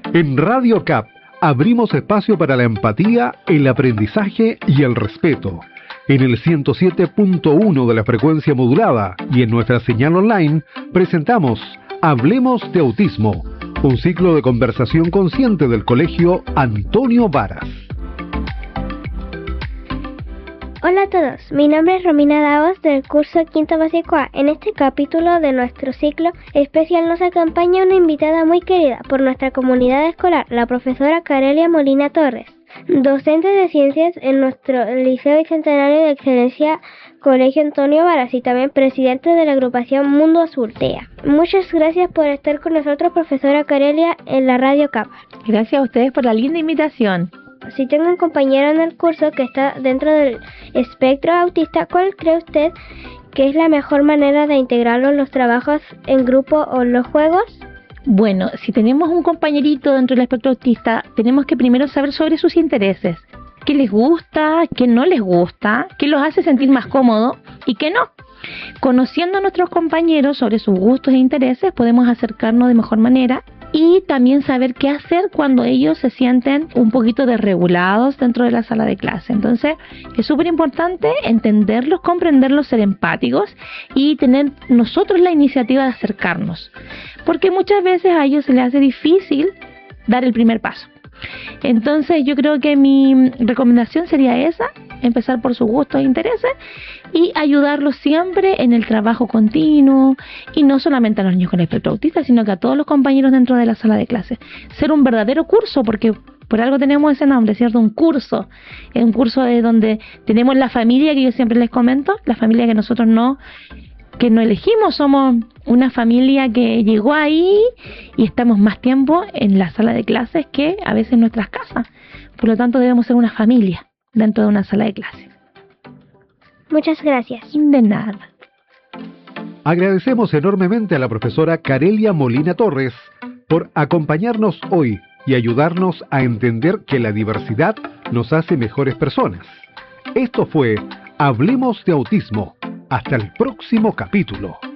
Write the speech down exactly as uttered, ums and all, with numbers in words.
En Radio C A P abrimos espacio para la empatía, el aprendizaje y el respeto. En el ciento siete punto uno de la frecuencia modulada y en nuestra señal online presentamos Hablemos de Autismo, un ciclo de conversación consciente del Colegio Antonio Varas. Hola a todos, mi nombre es Romina Davos del curso Quinto Básico A. En este capítulo de nuestro ciclo especial nos acompaña una invitada muy querida por nuestra comunidad escolar, la profesora Carelia Molina Torres, docente de ciencias en nuestro Liceo Bicentenario de Excelencia Colegio Antonio Varas y también presidente de la agrupación Mundo Azul T E A. Muchas gracias por estar con nosotros, profesora Carelia, en la Radio C A P. Gracias a ustedes por la linda invitación. Si tengo un compañero en el curso que está dentro del espectro autista, ¿cuál cree usted que es la mejor manera de integrarlo en los trabajos en grupo o en los juegos? Bueno, si tenemos un compañerito dentro del espectro autista, tenemos que primero saber sobre sus intereses. ¿Qué les gusta? ¿Qué no les gusta? ¿Qué los hace sentir más cómodos? ¿Y qué no? Conociendo a nuestros compañeros sobre sus gustos e intereses, podemos acercarnos de mejor manera y también saber qué hacer cuando ellos se sienten un poquito desregulados dentro de la sala de clase. Entonces, es súper importante entenderlos, comprenderlos, ser empáticos y tener nosotros la iniciativa de acercarnos, porque muchas veces a ellos se les hace difícil dar el primer paso. Entonces, yo creo que mi recomendación sería esa, empezar por sus gustos e intereses y ayudarlos siempre en el trabajo continuo, y no solamente a los niños con espectro autista, sino que a todos los compañeros dentro de la sala de clase. Ser un verdadero curso, porque por algo tenemos ese nombre, ¿cierto? Un curso. Es un curso de donde tenemos la familia que yo siempre les comento, la familia que nosotros no, que no elegimos, somos una familia que llegó ahí y estamos más tiempo en la sala de clases que a veces en nuestras casas. Por lo tanto, debemos ser una familia dentro de una sala de clases. Muchas gracias. De nada. Agradecemos enormemente a la profesora Carelia Molina Torres por acompañarnos hoy y ayudarnos a entender que la diversidad nos hace mejores personas. Esto fue Hablemos de Autismo. Hasta el próximo capítulo.